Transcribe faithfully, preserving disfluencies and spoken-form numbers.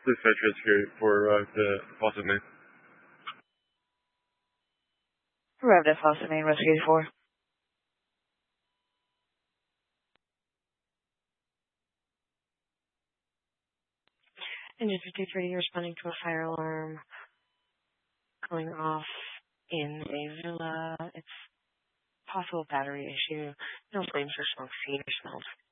Dispatch rescue for uh, the faucet main. Arrived at faucet main, rescue four. Engine fifty-three responding to a fire alarm going off in a villa. It's possible battery issue. No flames or smoke seen or smelled.